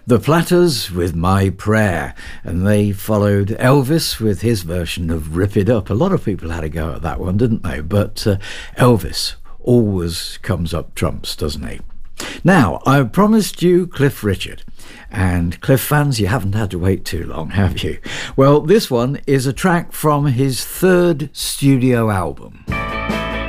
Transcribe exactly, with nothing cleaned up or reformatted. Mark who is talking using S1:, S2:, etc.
S1: The Platters with My Prayer, and they followed Elvis with his version of Rip It Up. A lot of people had a go at that one, didn't they? But uh, Elvis always comes up trumps, doesn't he? Now, I promised you Cliff Richard, and Cliff fans, you haven't had to wait too long, have you? Well, this one is a track from his third studio album.